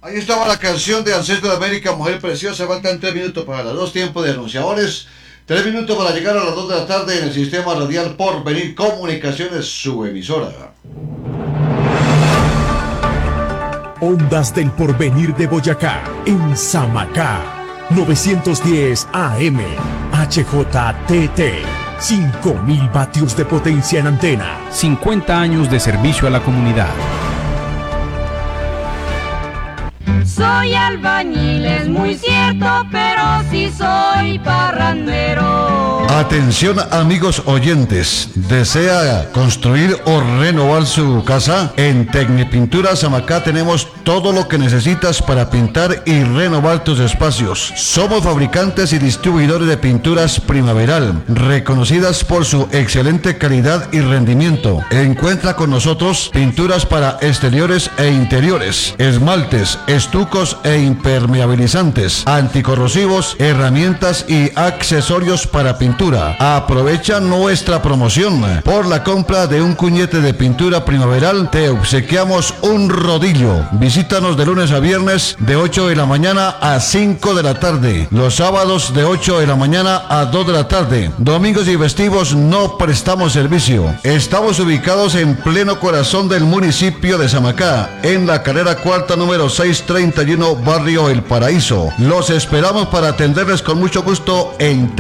Ahí estaba la canción de Ancestro de América, Mujer Preciosa. Faltan 3 minutos para las 2, tiempo de anunciadores. 3 minutos para llegar a las 2 de la tarde en el sistema radial Porvenir Comunicaciones, su emisora. Ondas del Porvenir de Boyacá, en Samacá. 910 AM, HJTT. 5000 vatios de potencia en antena. 50 años de servicio a la comunidad. Soy albañil, es muy cierto, pero sí soy parrandero. Atención amigos oyentes, ¿desea construir o renovar su casa? En Tecnipintura Samacá tenemos todo lo que necesitas para pintar y renovar tus espacios. Somos fabricantes y distribuidores de pinturas primaveral, reconocidas por su excelente calidad y rendimiento. Encuentra con nosotros pinturas para exteriores e interiores, esmaltes, estucos e impermeabilizantes, anticorrosivos, herramientas y accesorios para pintura. Aprovecha nuestra promoción. Por la compra de un cuñete de pintura primaveral te obsequiamos un rodillo. Visítanos de lunes a viernes de 8 de la mañana a 5 de la tarde. Los sábados de 8 de la mañana a 2 de la tarde. Domingos y festivos no prestamos servicio. Estamos ubicados en pleno corazón del municipio de Samacá, en la carrera cuarta número 631, barrio El Paraíso. Los esperamos para atenderles con mucho gusto en